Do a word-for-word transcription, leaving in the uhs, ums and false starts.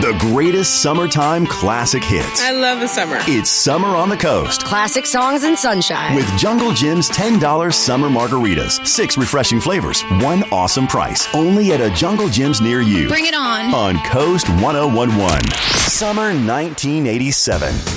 The greatest summertime classic hits. I love the summer. It's Summer on the Coast. Classic songs and sunshine. With Jungle Jim's ten dollars summer margaritas. Six refreshing flavors. One awesome price. Only at a Jungle Jim's near you. Bring it on. On Coast ten eleven. Summer nineteen eighty-seven.